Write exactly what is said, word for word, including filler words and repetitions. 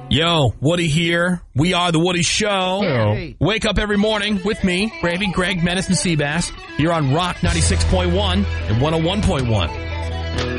Yo, Woody here. We are the Woody Show. Hey. Wake up every morning with me, Gravy, Greg, Menace, and Seabass here on Rock ninety-six point one and one oh one point one.